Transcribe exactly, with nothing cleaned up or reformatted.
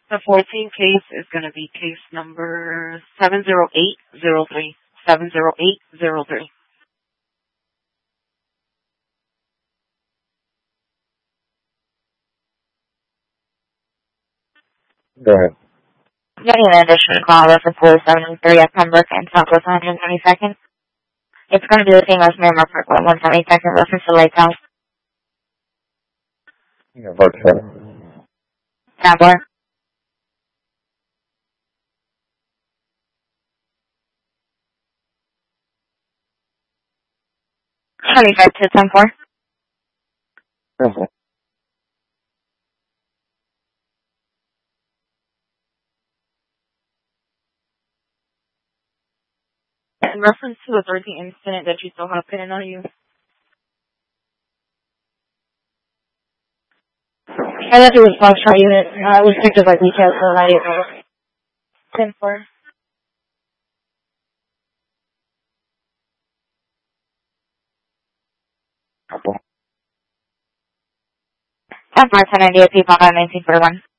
The fourteenth case is going to be case number seven zero eight zero three. seven zero eight zero three. Go ahead. Getting an additional call for four seventy-three at Pembroke and Southwest one hundred twenty-second. It's going to be the same as Miramar Parkway, one seventy-second, reference to Lighthouse. Yeah, about seven. Tabler. twenty-five two ten four. Perfect. In reference to the thirteenth incident that you still have pending on you. I left it with Foxtrot unit. Uh, it was picked up by detail, so I didn't know. ten four. Couple. ten four, ten ninety-eight, people, nineteen forty-one.